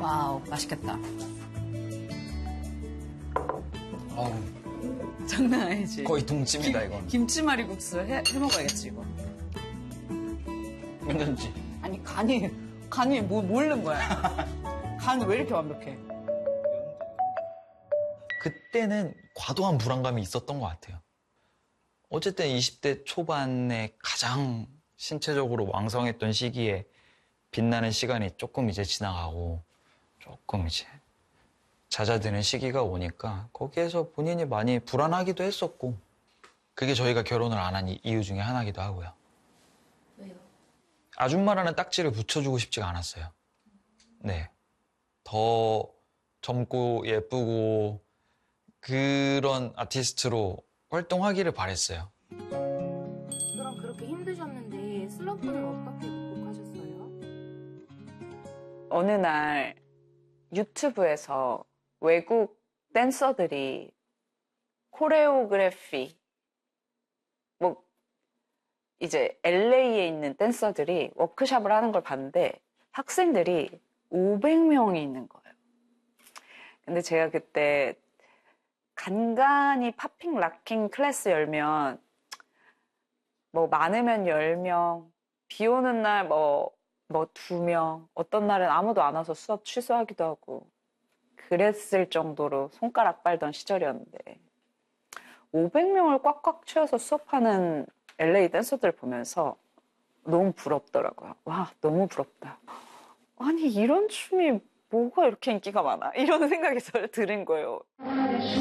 와우, 맛있겠다. 어우, 장난 아니지? 거의 동찜이다, 이건. 김치말이국수 해 먹어야겠지, 이거. 괜찮지? 아니, 간이 뭘 넣은 거야? 간은 왜 이렇게 완벽해? 그때는 과도한 불안감이 있었던 것 같아요. 어쨌든 20대 초반에 가장 신체적으로 왕성했던 시기에 빛나는 시간이 조금 이제 지나가고 조금 이제 잦아드는 시기가 오니까 거기에서 본인이 많이 불안하기도 했었고 그게 저희가 결혼을 안 한 이유 중에 하나기도 하고요. 왜요? 아줌마라는 딱지를 붙여주고 싶지가 않았어요. 네. 더 젊고 예쁘고 그런 아티스트로 활동하기를 바랬어요. 그럼 그렇게 힘드셨는데 슬럼프는 어떻게 극복하셨어요? 어느 날 유튜브에서 외국 댄서들이 코레오그래피, 이제 LA에 있는 댄서들이 워크숍을 하는 걸 봤는데 학생들이 500명이 있는 거예요. 근데 제가 그때 간간히 팝핑, 락킹 클래스 열면 많으면 10명, 비 오는 날 2명, 어떤 날은 아무도 안 와서 수업 취소하기도 하고 그랬을 정도로 손가락 빨던 시절이었는데 500명을 꽉꽉 채워서 수업하는 LA 댄서들 보면서 너무 부럽더라고요. 와, 너무 부럽다. 아니, 이런 춤이 뭐가 이렇게 인기가 많아? 이런 생각이 들은 거예요.